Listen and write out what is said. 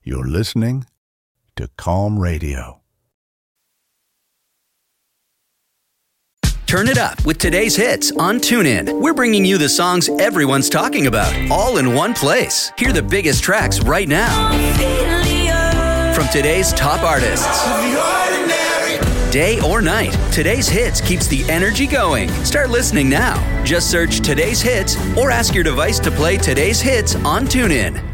You're listening to Calm Radio. Turn it up with today's hits on TuneIn. We're bringing you the songs everyone's talking about, all in one place. Hear the biggest tracks right now. From today's top artists. Day or night, today's hits keeps the energy going. Start listening now. Just search today's hits or ask your device to play today's hits on TuneIn.